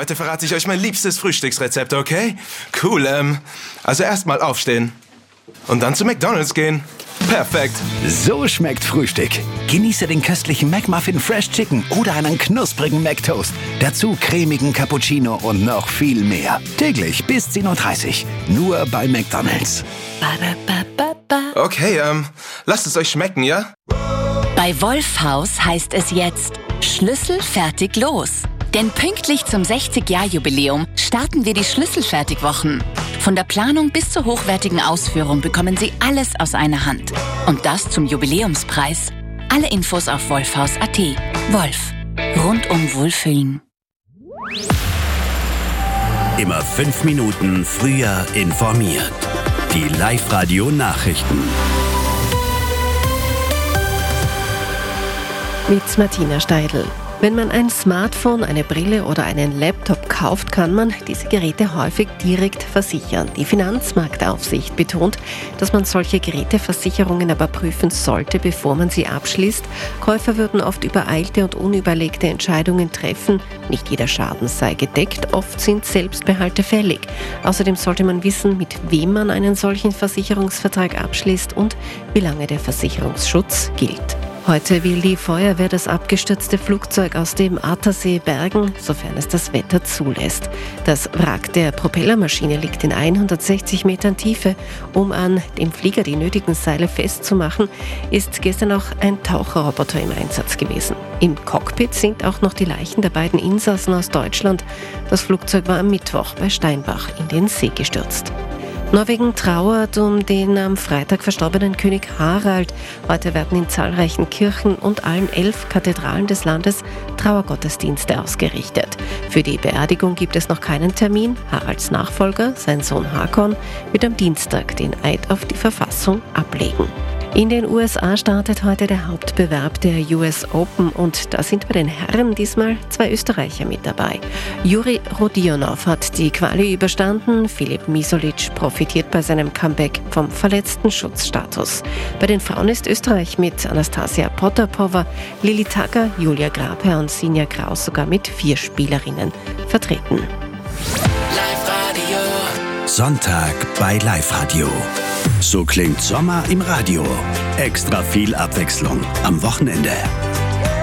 Heute verrate ich euch mein liebstes Frühstücksrezept, okay? Cool, also erstmal aufstehen. Und dann zu McDonald's gehen. Perfekt. So schmeckt Frühstück. Genieße den köstlichen McMuffin Fresh Chicken oder einen knusprigen McToast. Dazu cremigen Cappuccino und noch viel mehr. Täglich bis 10:30 Uhr. Nur bei McDonald's. Okay, lasst es euch schmecken, ja? Bei Wolfhaus heißt es jetzt Schlüssel fertig los. Denn pünktlich zum 60-Jahr-Jubiläum starten wir die Schlüsselfertigwochen. Von der Planung bis zur hochwertigen Ausführung bekommen Sie alles aus einer Hand. Und das zum Jubiläumspreis. Alle Infos auf wolfhaus.at. Wolf. Rundum Wohlfühlen. Immer 5 Minuten früher informiert. Die Live-Radio-Nachrichten. Mit Martina Steidl. Wenn man ein Smartphone, eine Brille oder einen Laptop kauft, kann man diese Geräte häufig direkt versichern. Die Finanzmarktaufsicht betont, dass man solche Geräteversicherungen aber prüfen sollte, bevor man sie abschließt. Käufer würden oft übereilte und unüberlegte Entscheidungen treffen. Nicht jeder Schaden sei gedeckt, oft sind Selbstbehalte fällig. Außerdem sollte man wissen, mit wem man einen solchen Versicherungsvertrag abschließt und wie lange der Versicherungsschutz gilt. Heute will die Feuerwehr das abgestürzte Flugzeug aus dem Attersee bergen, sofern es das Wetter zulässt. Das Wrack der Propellermaschine liegt in 160 Metern Tiefe. Um an dem Flieger die nötigen Seile festzumachen, ist gestern auch ein Taucherroboter im Einsatz gewesen. Im Cockpit sind auch noch die Leichen der beiden Insassen aus Deutschland. Das Flugzeug war am Mittwoch bei Steinbach in den See gestürzt. Norwegen trauert um den am Freitag verstorbenen König Harald. Heute werden in zahlreichen Kirchen und allen 11 Kathedralen des Landes Trauergottesdienste ausgerichtet. Für die Beerdigung gibt es noch keinen Termin. Haralds Nachfolger, sein Sohn Hakon, wird am Dienstag den Eid auf die Verfassung ablegen. In den USA startet heute der Hauptbewerb der US Open und da sind bei den Herren diesmal 2 Österreicher mit dabei. Juri Rodionov hat die Quali überstanden, Filip Misolic profitiert bei seinem Comeback vom verletzten Schutzstatus. Bei den Frauen ist Österreich mit Anastasia Potapova, Lili Tagger, Julia Grabherr und Sinja Kraus sogar mit 4 Spielerinnen vertreten. Sonntag bei Live-Radio. So klingt Sommer im Radio. Extra viel Abwechslung am Wochenende.